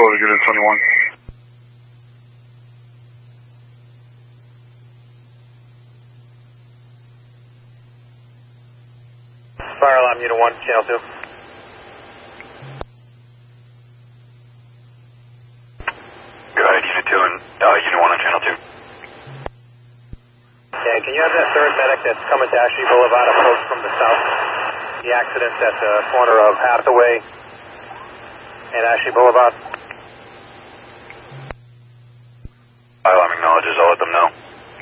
control to get to 21. Fire alarm, Unit 1, Channel 2. Go ahead, Unit 2 and Unit 1 on Channel 2. Yeah, can you have that third medic that's coming to Ashley Boulevard approach from the south? The accident's at the corner of Hathaway and Ashley Boulevard. Fire alarm acknowledges, I'll let them know.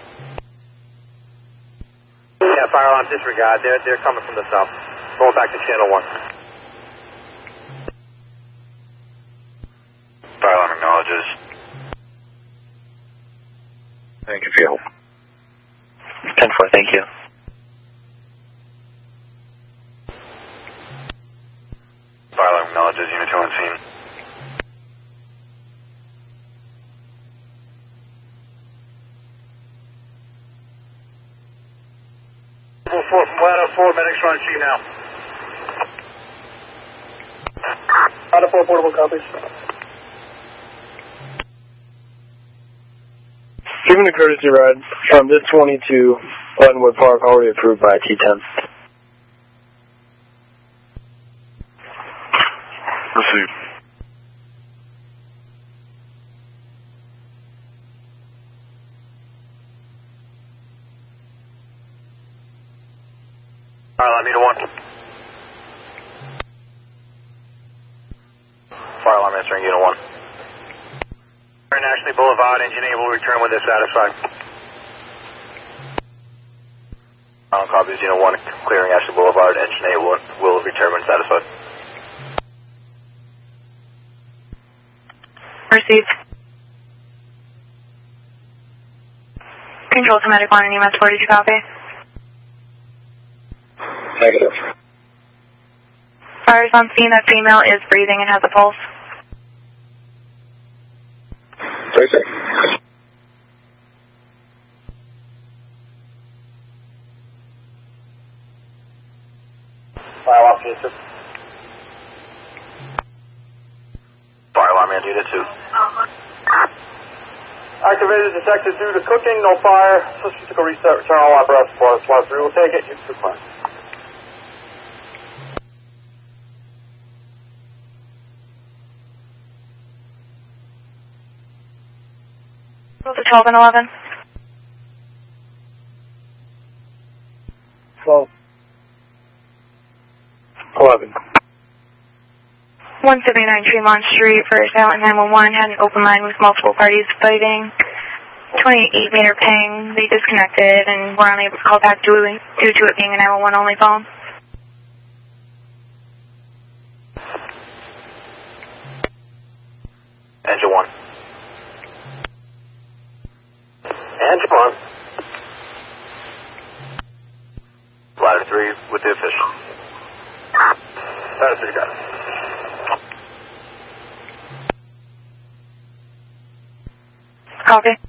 Yeah, fire alarm disregard, they're coming from the south. Going back to Channel 1. Fire alarm acknowledges. Thank you for your help. 10-4, thank you. Fire alarm acknowledges, Unit 2 on scene. Ladder 4, medics on scene now. Ladder 4, portable copies. Given the courtesy ride from this 20 to Glenwood Park, already approved by T10. Received. Fire alarm, Unit 1. Fire alarm answering Unit 1. We're in Ashley Boulevard, engine A will return when they're satisfied. Final copies, Unit 1, clearing Ashley Boulevard, engine A will return when satisfied. Received. Control to medic 1 and EMS 4, did you copy? Negative. Fires on scene, that female is breathing and has a pulse. Tracer. Fire alarm, Unit 2. Fire alarm, and Unit 2. Activated detected due to cooking, no fire. System took a reset, return all apparatus for SWAT 3 will take it. Unit 2 fine. Go to 12 and 11. 12. 11. 179 Tremont Street for Silent 911 had an open line with multiple parties fighting. 28-meter ping. They disconnected and were unable to call back due to it being a 911 only phone. Engine 1. Engine 1. Ladder 3 with the official. Ladder 3 got it. Copy.